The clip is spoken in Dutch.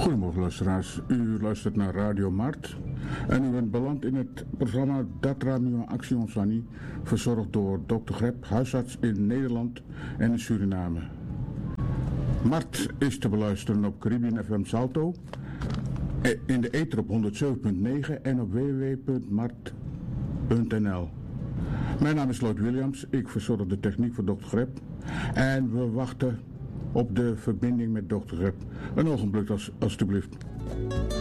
Goedemorgen luisteraars, u luistert naar Radio Mart en u bent beland in het programma Datramio Action Sani, verzorgd door Dr. Greb, huisarts in Nederland en in Suriname. Mart is te beluisteren op Caribbean FM Salto, in de ether op 107.9 en op www.mart.nl. Mijn naam is Lloyd Williams, ik verzorg de techniek voor Dr. Greb en we wachten op de verbinding met Dr. Greb. Een ogenblik alstublieft.